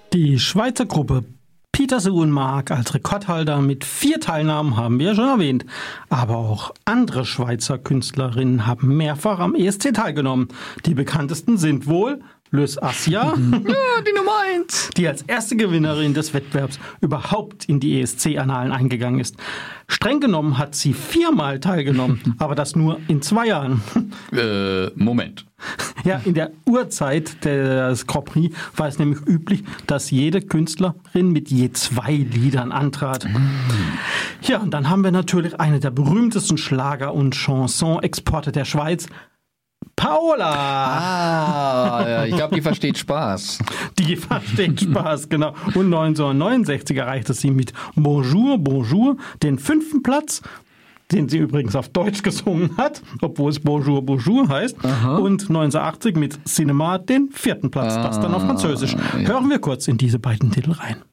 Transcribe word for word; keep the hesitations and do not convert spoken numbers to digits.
Die Schweizer Gruppe Peter Suenmark als Rekordhalter mit vier Teilnahmen haben wir ja schon erwähnt. Aber auch andere Schweizer Künstlerinnen haben mehrfach am E S C teilgenommen. Die bekanntesten sind wohl Lys Assia, ja, die Nummer eins, die als erste Gewinnerin des Wettbewerbs überhaupt in die E S C-Annalen eingegangen ist. Streng genommen hat sie viermal teilgenommen, aber das nur in zwei Jahren. Äh, Moment. Ja, in der Urzeit des Grand Prix war es nämlich üblich, dass jede Künstlerin mit je zwei Liedern antrat. Ja, und dann haben wir natürlich eine der berühmtesten Schlager- und Chanson-Exporte der Schweiz, Paola. Ah, ja, ich glaube, die versteht Spaß. Die versteht Spaß, genau. Und neunzehnhundertneunundsechzig erreichte sie mit Bonjour, Bonjour den fünften Platz, den sie übrigens auf Deutsch gesungen hat, obwohl es Bonjour, Bonjour heißt. Aha. Und neunzehnhundertachtzig mit Cinema den vierten Platz, ah, das dann auf Französisch. Ja. Hören wir kurz in diese beiden Titel rein.